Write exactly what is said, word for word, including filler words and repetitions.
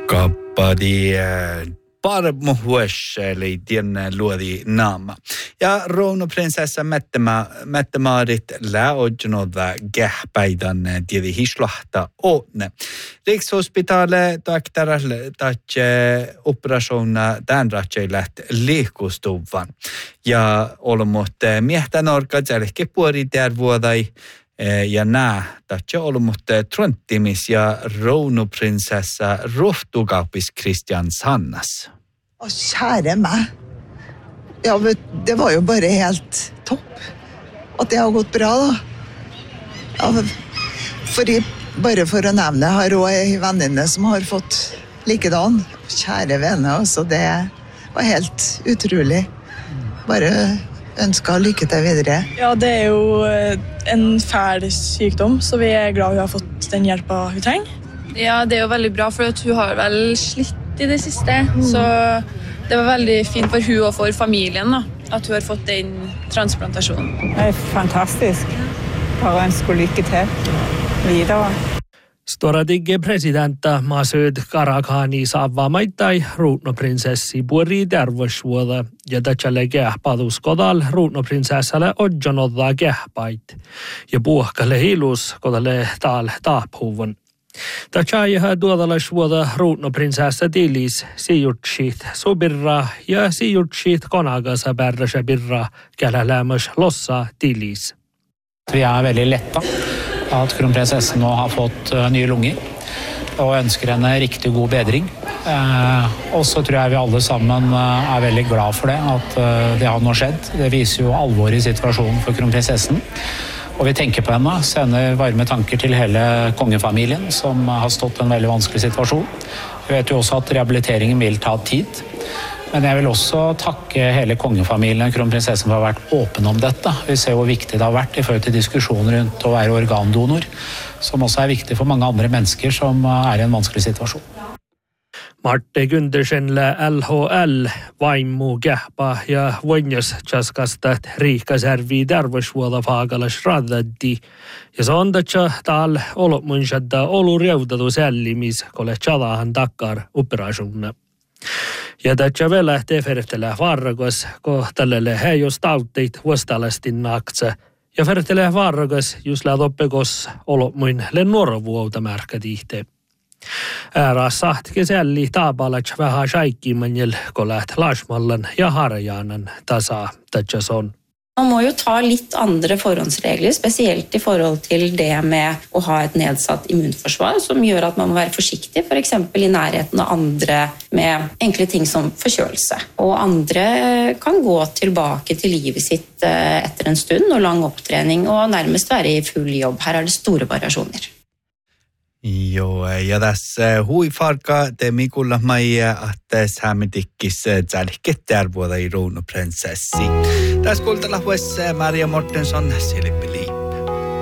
Kappadi parmu huosseli tienne luodi naama. Ja Rounuprinsessa Mette-Marit lää odjunodva gähpäidan tiedi hislahta onne. Rikshospitalet taktaralle tatse operationa tämän ratsei läht liikustuvan. Ja olmut miehtänorka tälke puori tervuodai ja nää tatse olmut truntimis ja Rounuprinsessa rohtukaupis Christian Sannas. Å, kjære meg. Ja, det var jo bare helt topp at det har gått bra da. Ja, fordi, bare for å nevne, jeg har også en venninne som har fått likedan. Kjære vene, altså, det var helt utrolig. Bare ønsker lykke til videre. Ja, det er jo en fæl sykdom, så vi er glad hun har fått den hjelpen hun trenger. Ja, det er jo veldig bra, for at hun har vel slitt i det siste, mm. så det var veldig fint for hun og for familien da, at hun har fått den transplantasjonen. Det er fantastisk. Bare ønsker lykke til videre. Storadige presidenta Masoud Karakhani saavvaamaittai Rounuprinsessi puorii terveysvuoda ja tätselle kehpatuskodal Rounuprinsessalle odjonodda kehpait ja puhkalle hilus kodalle taal taaphuvan. Tätsääjähä tuodalasvuoda Rounuprinsessa tilis sijutsit subirra ja sijutsit konagasa pärräsä birra kälälämös lossa tilis. Vi er veldig letta at kronprinsessen nå har fått uh, nye lunger og ønsker henne riktig god bedring. Uh, og så tror jeg vi alle sammen uh, er veldig glad for det, at uh, det har nå skjedd. Det viser jo alvor i situasjonen for kronprinsessen. Og vi tenker på henne, sender varme tanker til hele kongefamilien, som har stått i en veldig vanskelig situasjon. Vi vet jo også at rehabiliteringen vil ta tid. Men jeg vil også takke hele kongefamilien, kronprinsessen, for å ha vært åpen om dette. Vi ser hvor viktig det har vært i forhold til diskusjoner rundt å være organdonor, som også er viktig for mange andre mennesker som er i en vanskelig situasjon. Marte Gundersenle L H L vaimmu kehpa ja voinjas tjaskastat riikasärvi terveysvuoda faagalas radaddi. Ja se on tatsa taal olmuinsadda olu reudadu sällimis, kole tjadahan takkar operaasjunna. Ja tatsa vielä tefertele varragas, ko tällele heijus tauteit vuostalastin naktsa. Ja fertele varragas just lädoppekos olmuin lennuorovuouta märkätihte. Äära sahtke sälli taabalats vähän shaikkimanjel, ko läht Larsmallan ja Harjanan tasa tatsa on. Man må jo ta litt andre forhåndsregler, spesielt i forhold til det med å ha et nedsatt immunforsvar, som gjør at man må være forsiktig, for eksempel i nærheten av andre med enkle ting som forkjølelse. Og andre kan gå tilbake til livet sitt etter en stund og lang opptrening og nærmest være i full jobb. Her er det store variasjoner. Joo, ja tässä huifarka te mikulla maija, että säämitikkis tälkket tervuoda i Rounuprinsessi. Tässä kuultella huessa Maria Mortensson, Silippi Liik.